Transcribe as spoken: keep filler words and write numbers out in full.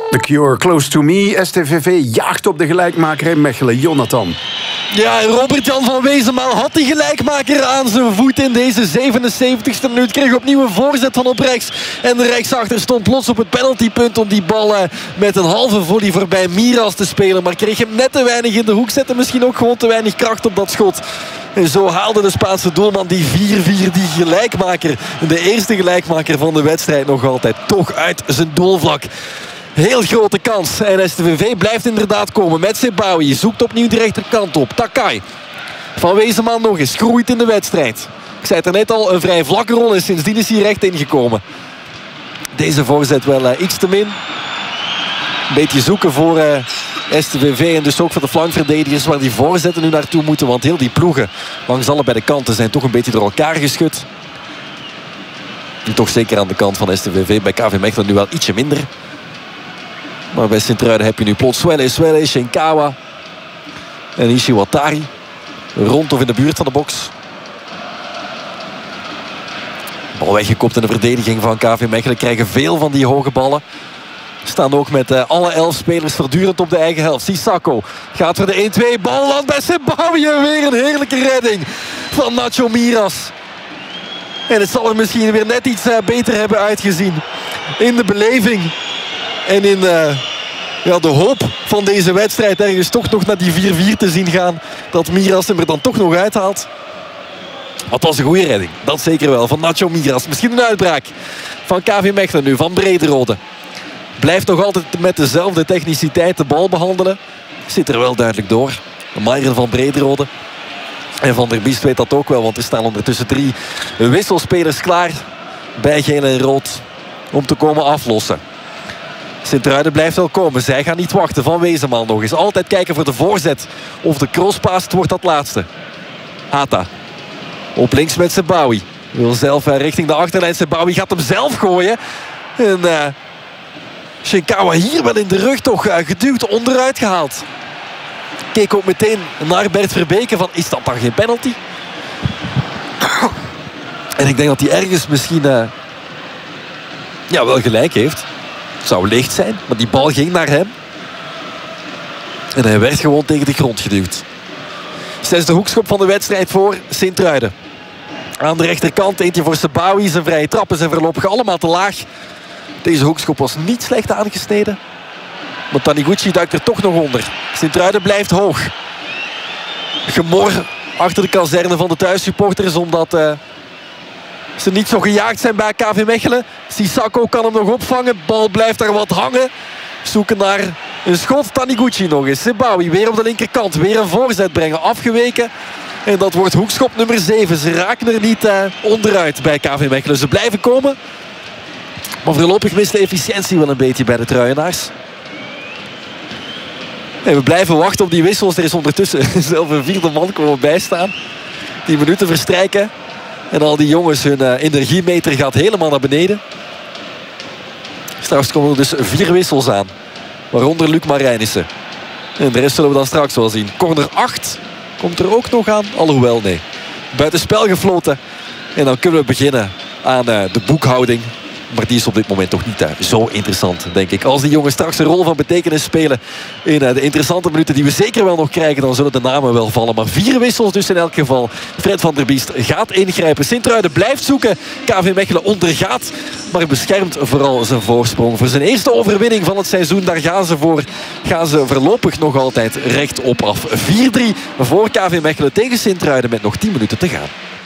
The Cure, Close to Me. S T V V jaagt op de gelijkmaker in Mechelen. Jonathan. Ja, Robert-Jan van Wezenmaal had die gelijkmaker aan zijn voet in deze zevenenzeventigste minuut. Kreeg opnieuw een voorzet van op rechts. En de rechtsachter stond plots op het penaltypunt om die bal eh, met een halve volley voorbij Miras te spelen. Maar kreeg hem net te weinig in de hoek. Zette misschien ook gewoon te weinig kracht op dat schot. En zo haalde de Spaanse doelman die vier vier, die gelijkmaker, de eerste gelijkmaker van de wedstrijd nog altijd, toch uit zijn doelvlak. Heel grote kans. En S T V V blijft inderdaad komen met Sebaoui. Zoekt opnieuw de rechterkant op. Takai. Van Wezenmaal nog eens. Groeit in de wedstrijd. Ik zei het er net al, een vrij vlakke rol. En sindsdien is hij recht ingekomen. Deze voorzet wel uh, iets te min. Een beetje zoeken voor uh, S T V V. En dus ook voor de flankverdedigers waar die voorzetten nu naartoe moeten. Want heel die ploegen langs allebei de kanten zijn toch een beetje door elkaar geschud. En toch zeker aan de kant van S T V V. Bij K V Mechelen nu wel ietsje minder. Maar bij Sint-Truiden heb je nu plots Swelle, Swelle, Shinkawa en Ishiwatari. Rond of in de buurt van de box. Bal weggekopt in de verdediging van K V Mechelen. Krijgen veel van die hoge ballen. Staan ook met uh, alle elf spelers voortdurend op de eigen helft. Sissako gaat voor de één twee. Bal landt bij Sebaoui. Weer een heerlijke redding van Nacho Miras. En het zal er misschien weer net iets uh, beter hebben uitgezien. In de beleving. En in uh, ja, de hoop van deze wedstrijd ergens toch nog naar die vier vier te zien gaan. Dat Miras hem er dan toch nog uithaalt. Wat was een goede redding. Dat zeker wel. Van Nacho Miras. Misschien een uitbraak van K V Mechelen nu. Van Brederode. Blijft nog altijd met dezelfde techniciteit de bal behandelen. Zit er wel duidelijk door. Maier van Brederode. En Van der Biest weet dat ook wel. Want er staan ondertussen drie wisselspelers klaar. Bij geel en rood. Om te komen aflossen. Sint-Truiden blijft wel komen. Zij gaan niet wachten. Van Wezenmaal nog eens. Altijd kijken voor de voorzet. Of de crosspaas, het wordt dat laatste. Hata. Op links met Sebaoui. Wil zelf uh, richting de achterlijn. Sebaoui gaat hem zelf gooien. En uh, Shinkawa hier wel in de rug toch uh, geduwd onderuit gehaald. Keek ook meteen naar Bert Verbeke van, is dat dan geen penalty? En ik denk dat hij ergens misschien uh, ja, wel gelijk heeft. Zou licht zijn, maar die bal ging naar hem. En hij werd gewoon tegen de grond geduwd. Zesde hoekschop van de wedstrijd voor Sint-Truiden. Aan de rechterkant eentje voor Sebaoui. Zijn vrije trappen zijn voorlopig allemaal te laag. Deze hoekschop was niet slecht aangesneden. Maar Taniguchi duikt er toch nog onder. Sint-Truiden blijft hoog. Gemor achter de kazerne van de thuissupporters. Omdat uh, ze niet zo gejaagd zijn bij K V Mechelen. Sissako kan hem nog opvangen. Bal blijft daar wat hangen. Zoeken naar een schot. Taniguchi nog eens. Sebaoui weer op de linkerkant. Weer een voorzet brengen. Afgeweken. En dat wordt hoekschop nummer zeven. Ze raken er niet uh, onderuit bij K V Mechelen. Ze blijven komen. Maar voorlopig mist de efficiëntie wel een beetje bij de Truienaars. En we blijven wachten op die wissels. Er is ondertussen zelf een vierde man komen bijstaan. Die minuten verstrijken. En al die jongens, hun uh, energiemeter gaat helemaal naar beneden. Straks komen er dus vier wissels aan. Waaronder Luc Marijnissen. En de rest zullen we dan straks wel zien. Corner acht komt er ook nog aan. Alhoewel, nee. Buitenspel gefloten. En dan kunnen we beginnen aan uh, de boekhouding. Maar die is op dit moment toch niet uh, zo interessant, denk ik. Als die jongens straks een rol van betekenis spelen in uh, de interessante minuten die we zeker wel nog krijgen, dan zullen de namen wel vallen. Maar vier wissels dus in elk geval. Fred van der Biest gaat ingrijpen. Sint-Truiden blijft zoeken. K V Mechelen ondergaat, maar beschermt vooral zijn voorsprong. Voor zijn eerste overwinning van het seizoen, daar gaan ze voor. Gaan ze voorlopig nog altijd recht op af. vier drie voor K V Mechelen tegen Sint-Truiden met nog tien minuten te gaan.